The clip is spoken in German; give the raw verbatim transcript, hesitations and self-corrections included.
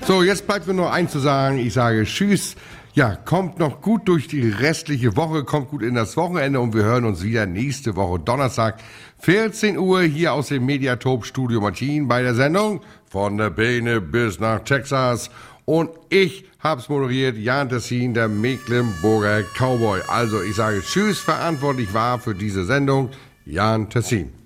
So, jetzt bleibt mir nur eins zu sagen. Ich sage Tschüss. Ja, kommt noch gut durch die restliche Woche, kommt gut in das Wochenende und wir hören uns wieder nächste Woche Donnerstag, vierzehn Uhr hier aus dem Mediatop Studio Martin bei der Sendung von der Beine bis nach Texas. Und ich hab's moderiert, Jan Tessin, der Mecklenburger Cowboy. Also ich sage Tschüss, verantwortlich war für diese Sendung Jan Tessin.